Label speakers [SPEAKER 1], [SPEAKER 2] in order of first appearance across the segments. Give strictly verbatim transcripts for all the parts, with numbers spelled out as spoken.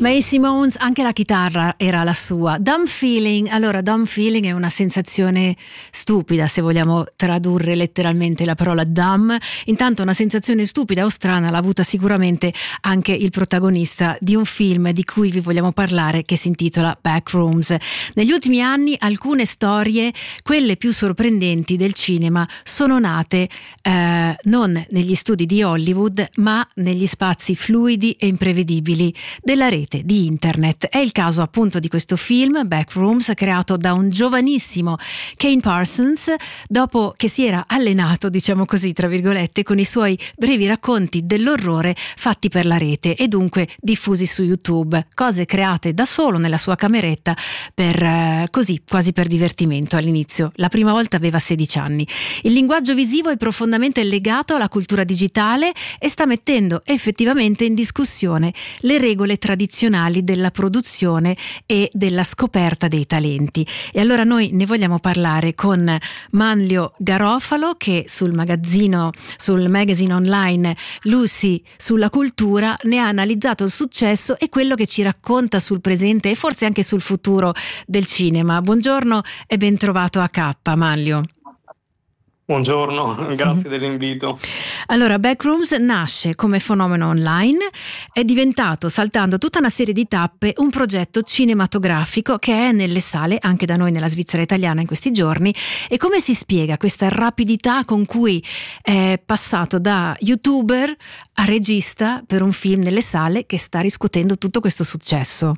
[SPEAKER 1] Mae Simons, anche la chitarra era la sua. Dumb feeling, allora dumb feeling è una sensazione stupida, se vogliamo tradurre letteralmente la parola dumb. Intanto una sensazione stupida o strana l'ha avuta sicuramente anche il protagonista di un film di cui vi vogliamo parlare, che si intitola Backrooms. Negli ultimi anni alcune storie, quelle più sorprendenti del cinema, sono nate eh, non negli studi di Hollywood, ma negli spazi fluidi e imprevedibili della rete di internet. È il caso appunto di questo film Backrooms, creato da un giovanissimo Kane Parsons, dopo che si era allenato, diciamo così tra virgolette, con i suoi brevi racconti dell'orrore fatti per la rete e dunque diffusi su YouTube, cose create da solo nella sua cameretta per eh, così, quasi per divertimento all'inizio. La prima volta aveva sedici anni. Il linguaggio visivo è profondamente legato alla cultura digitale e sta mettendo effettivamente in discussione le regole tradizionali della produzione e della scoperta dei talenti. E allora noi ne vogliamo parlare con Manlio Garofalo, che sul magazzino, sul magazine online Lucy sulla cultura ne ha analizzato il successo e quello che ci racconta sul presente e forse anche sul futuro del cinema. Buongiorno e ben trovato a K, Manlio.
[SPEAKER 2] Buongiorno, grazie dell'invito.
[SPEAKER 1] Allora, Backrooms nasce come fenomeno online, è diventato, saltando tutta una serie di tappe, un progetto cinematografico che è nelle sale anche da noi nella Svizzera italiana in questi giorni. E come si spiega questa rapidità con cui è passato da youtuber a regista per un film nelle sale che sta riscuotendo tutto questo successo?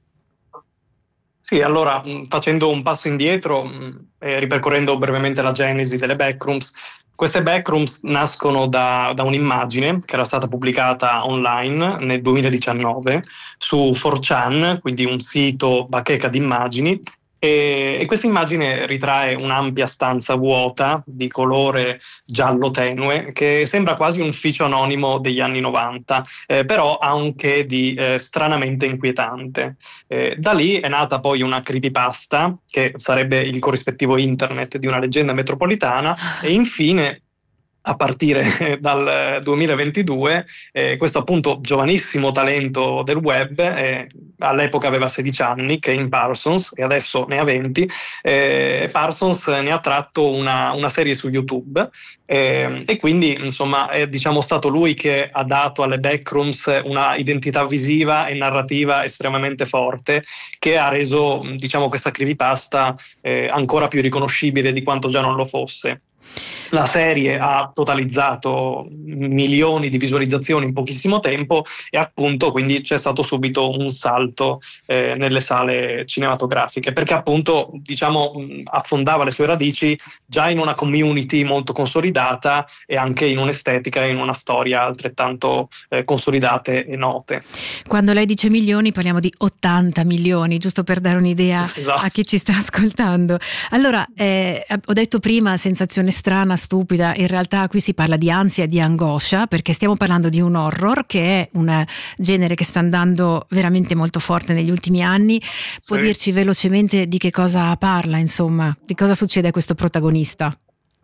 [SPEAKER 2] Sì, allora facendo un passo indietro e ripercorrendo brevemente la genesi delle Backrooms, queste Backrooms nascono da, da un'immagine che era stata pubblicata online nel duemiladiciannove su four chan, quindi un sito bacheca di immagini, e, e questa immagine ritrae un'ampia stanza vuota di colore giallo tenue che sembra quasi un ufficio anonimo degli anni novanta, eh, però ha un che di eh, stranamente inquietante. Eh, da lì è nata poi una creepypasta, che sarebbe il corrispettivo internet di una leggenda metropolitana, e infine a partire dal duemilaventidue eh, questo appunto giovanissimo talento del web, eh, all'epoca aveva sedici anni, Kane Parsons, e adesso ne ha venti, eh, Parsons ne ha tratto una, una serie su YouTube, eh, e quindi insomma è diciamo stato lui che ha dato alle Backrooms una identità visiva e narrativa estremamente forte, che ha reso diciamo questa creepypasta eh, ancora più riconoscibile di quanto già non lo fosse. La serie ha totalizzato milioni di visualizzazioni in pochissimo tempo e appunto quindi c'è stato subito un salto eh, nelle sale cinematografiche, perché appunto diciamo affondava le sue radici già in una community molto consolidata e anche in un'estetica e in una storia altrettanto eh, consolidate e note.
[SPEAKER 1] Quando lei dice milioni parliamo di ottanta milioni, giusto per dare un'idea esatto. a chi ci sta ascoltando. Allora eh, ho detto prima sensazione strana, stupida, in realtà qui si parla di ansia e di angoscia, perché stiamo parlando di un horror che è un genere che sta andando veramente molto forte negli ultimi anni. Sì. Può dirci velocemente di che cosa parla, insomma, di cosa succede a questo protagonista?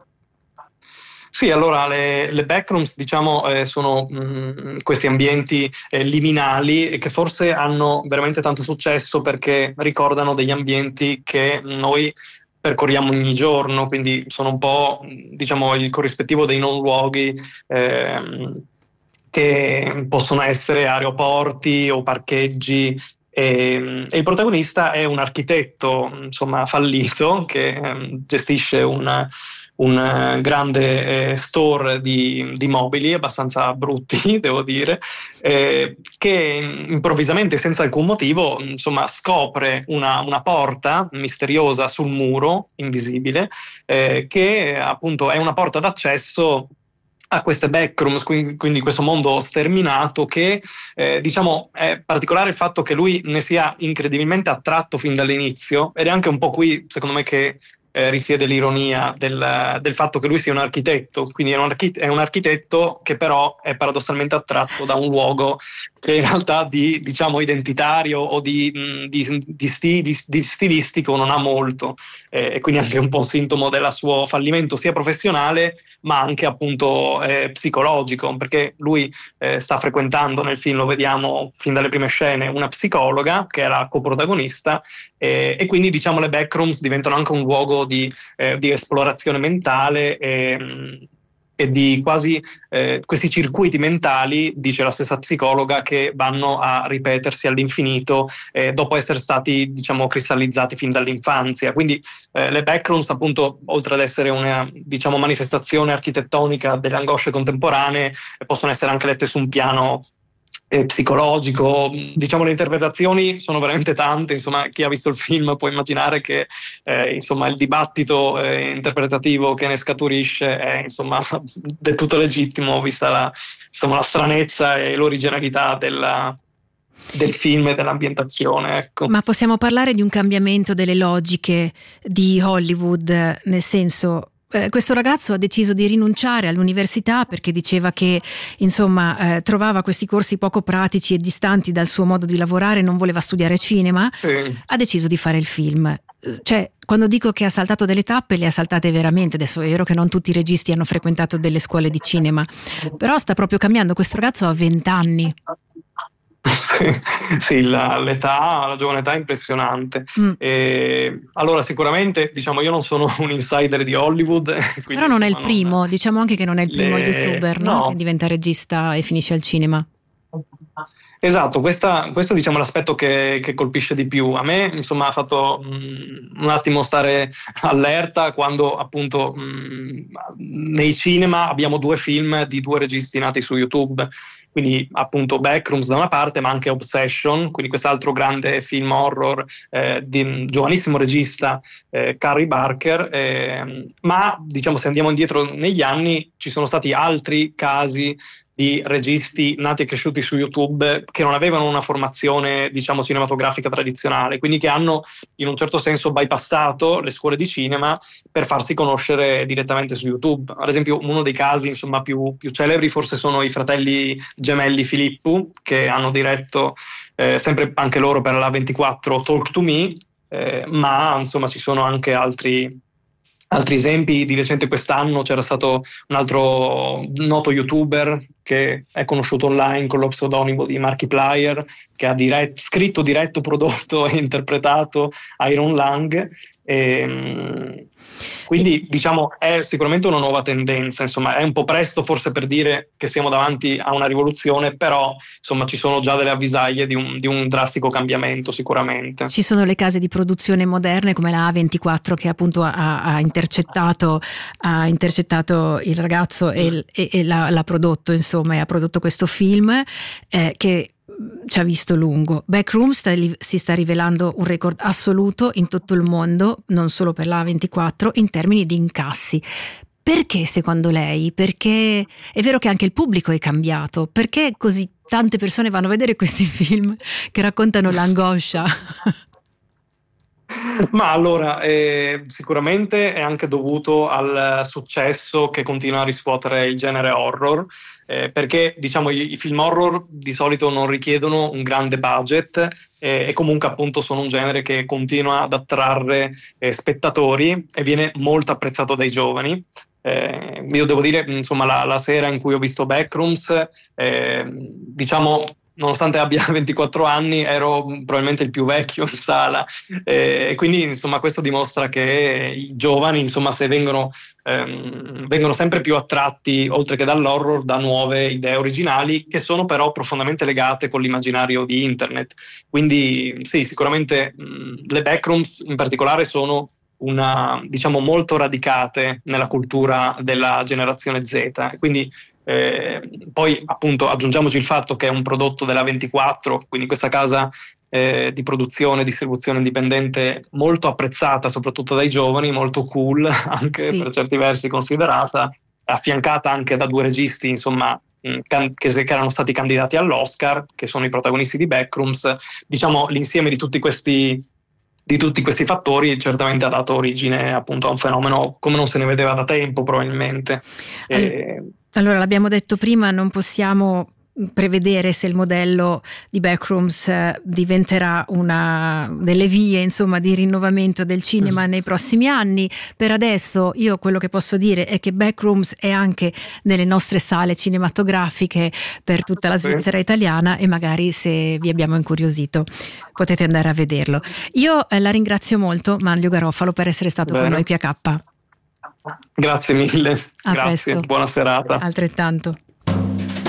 [SPEAKER 2] Sì, allora le, le Backrooms diciamo eh, sono mh, questi ambienti eh, liminali che forse hanno veramente tanto successo perché ricordano degli ambienti che noi percorriamo ogni giorno, quindi sono un po' diciamo il corrispettivo dei non luoghi ehm, che possono essere aeroporti o parcheggi, e, e il protagonista è un architetto insomma fallito che ehm, gestisce un un grande eh, store di, di mobili abbastanza brutti, devo dire, eh, che improvvisamente, senza alcun motivo, insomma, scopre una, una porta misteriosa sul muro, invisibile, eh, che appunto è una porta d'accesso a queste backrooms, quindi, quindi questo mondo sterminato che, eh, diciamo, è particolare il fatto che lui ne sia incredibilmente attratto fin dall'inizio, ed è anche un po' qui, secondo me, che Eh, risiede l'ironia del, del fatto che lui sia un architetto, quindi è un, archit- è un architetto che però è paradossalmente attratto da un luogo che in realtà di, diciamo, identitario o di, mh, di, di, sti, di, di stilistico non ha molto, eh, e quindi anche un po' sintomo del suo fallimento sia professionale ma anche appunto eh, psicologico, perché lui eh, sta frequentando nel film, lo vediamo fin dalle prime scene, una psicologa che è la coprotagonista, eh, e quindi diciamo le backrooms diventano anche un luogo di, eh, di esplorazione mentale e, e di quasi eh, questi circuiti mentali, dice la stessa psicologa, che vanno a ripetersi all'infinito eh, dopo essere stati, diciamo, cristallizzati fin dall'infanzia. Quindi eh, le backrooms, appunto, oltre ad essere una, diciamo, manifestazione architettonica delle angosce contemporanee, possono essere anche lette su un piano eh, psicologico. Diciamo, le interpretazioni sono veramente tante, insomma, chi ha visto il film può immaginare che eh, insomma, il dibattito eh, interpretativo che ne scaturisce è, insomma, del tutto legittimo, vista la, insomma, la stranezza e l'originalità della, del film e dell'ambientazione, ecco.
[SPEAKER 1] Ma possiamo parlare di un cambiamento delle logiche di Hollywood, nel senso, Eh, questo ragazzo ha deciso di rinunciare all'università perché diceva che, insomma, eh, trovava questi corsi poco pratici e distanti dal suo modo di lavorare, non voleva studiare cinema,
[SPEAKER 2] sì.
[SPEAKER 1] Ha deciso di fare il film. Cioè, quando dico che ha saltato delle tappe, le ha saltate veramente. Adesso è vero che non tutti i registi hanno frequentato delle scuole di cinema, però sta proprio cambiando. Questo ragazzo ha vent'anni.
[SPEAKER 2] Sì, sì, la, l'età, la giovane età è impressionante. Mm. E, allora, sicuramente, diciamo, io non sono un insider di Hollywood. Quindi,
[SPEAKER 1] però non
[SPEAKER 2] insomma,
[SPEAKER 1] è il primo, non... diciamo anche che non è il primo Le... youtuber, no? No. Che diventa regista e finisce al cinema.
[SPEAKER 2] Esatto, questa, questo diciamo è l'aspetto che, che colpisce di più. A me, insomma, ha fatto mh, un attimo stare allerta quando, appunto, mh, nei cinema abbiamo due film di due registi nati su YouTube. Quindi appunto Backrooms da una parte, ma anche Obsession, quindi quest'altro grande film horror eh, di un giovanissimo regista, eh, Carey Barker, eh, ma diciamo, se andiamo indietro negli anni, ci sono stati altri casi di registi nati e cresciuti su YouTube che non avevano una formazione, diciamo, cinematografica tradizionale, quindi che hanno in un certo senso bypassato le scuole di cinema per farsi conoscere direttamente su YouTube. Ad esempio, uno dei casi, insomma, più, più celebri forse sono i fratelli gemelli Filippo, che hanno diretto eh, sempre anche loro per la ventiquattro Talk to Me, eh, ma insomma ci sono anche altri Altri esempi. Di recente quest'anno c'era stato un altro noto youtuber che è conosciuto online con lo pseudonimo di Markiplier, che ha diretto, scritto, diretto, prodotto e interpretato Iron Lang. E, quindi diciamo è sicuramente una nuova tendenza, insomma è un po' presto forse per dire che siamo davanti a una rivoluzione, però insomma ci sono già delle avvisaglie di un, di un drastico cambiamento sicuramente.
[SPEAKER 1] Ci sono le case di produzione moderne come la A ventiquattro che appunto ha, ha intercettato ha intercettato il ragazzo e, e, e l'ha, l'ha prodotto, insomma, e ha prodotto questo film eh, che ci ha visto lungo. Backrooms sta, si sta rivelando un record assoluto in tutto il mondo, non solo per la A ventiquattro, in termini di incassi. Perché secondo lei? Perché è vero che anche il pubblico è cambiato. Perché così tante persone vanno a vedere questi film che raccontano l'angoscia?
[SPEAKER 2] Ma allora, eh, sicuramente è anche dovuto al successo che continua a riscuotere il genere horror, eh, perché diciamo i, i film horror di solito non richiedono un grande budget eh, e comunque appunto sono un genere che continua ad attrarre eh, spettatori e viene molto apprezzato dai giovani. Eh, io devo dire, insomma, la, la sera in cui ho visto Backrooms, eh, diciamo, nonostante abbia ventiquattro anni, ero probabilmente il più vecchio in sala, e eh, quindi insomma questo dimostra che i giovani, insomma, se vengono, ehm, vengono sempre più attratti, oltre che dall'horror, da nuove idee originali che sono però profondamente legate con l'immaginario di internet. Quindi sì, sicuramente mh, le Backrooms in particolare sono una, diciamo, molto radicate nella cultura della generazione Z, quindi eh, poi appunto aggiungiamoci il fatto che è un prodotto della ventiquattro, quindi questa casa eh, di produzione e distribuzione indipendente molto apprezzata soprattutto dai giovani, molto cool anche sì. Per certi versi considerata, affiancata anche da due registi, insomma, che erano stati candidati all'Oscar, che sono i protagonisti di Backrooms. Diciamo l'insieme di tutti questi di tutti questi fattori certamente ha dato origine appunto a un fenomeno come non se ne vedeva da tempo probabilmente.
[SPEAKER 1] Allora, e... allora l'abbiamo detto prima, non possiamo prevedere se il modello di Backrooms eh, diventerà una delle vie, insomma, di rinnovamento del cinema nei prossimi anni. Per adesso io quello che posso dire è che Backrooms è anche nelle nostre sale cinematografiche per tutta la Svizzera italiana, e magari, se vi abbiamo incuriosito, potete andare a vederlo. Io eh, la ringrazio molto, Manlio Garofalo, per essere stato Bene. con noi qui a K.
[SPEAKER 2] Grazie mille,
[SPEAKER 1] a
[SPEAKER 2] grazie,
[SPEAKER 1] presto.
[SPEAKER 2] Buona serata.
[SPEAKER 1] Altrettanto.